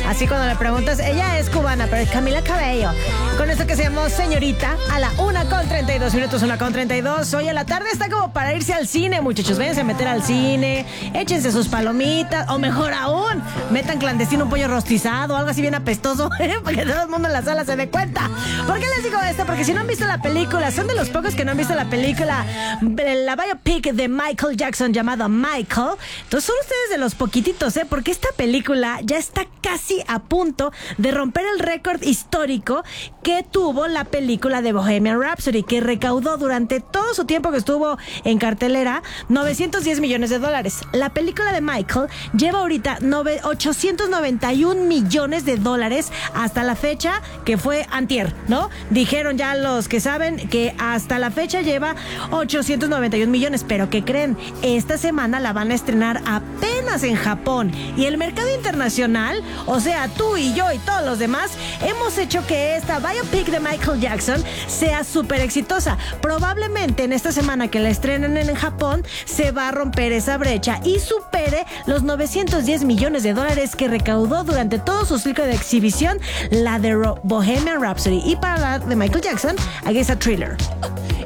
Así cuando le preguntas, ella es cubana, pero es Camila Cabello. Con esto que se llamó Señorita, a la 1:32 minutos, 1:32. Hoy a la tarde está como para irse al cine, muchachos. Váyanse a meter al cine, échense sus palomitas, o mejor aún, metan clandestino un pollo rostizado, algo así bien apestoso, para que todo el mundo en la sala se dé cuenta. ¿Por qué les digo esto? Porque si no han visto la película, son de los pocos que no han visto la película, la biopic de Michael Jackson llamada Michael. Entonces son ustedes de los poquititos, porque esta película ya está casi a punto de romper el récord histórico que tuvo la película de Bohemian Rhapsody, que recaudó durante todo su tiempo que estuvo en cartelera $910 millones. La película de Michael lleva ahorita 891 millones de dólares hasta la fecha, que fue antier, ¿no? Dijeron ya los que saben que hasta la fecha lleva 891 millones, pero ¿qué creen? Esta semana la van a estrenar apenas en Japón, y el mercado internacional, o sea, tú y yo y todos los demás, hemos hecho que esta biopic de Michael Jackson sea súper exitosa. Probablemente en esta semana que la estrenen en Japón se va a romper esa brecha y supere los 910 millones de dólares que recaudó durante todo su ciclo de exhibición la de Bohemian Rhapsody. Y para la de Michael Jackson, aquí está Thriller.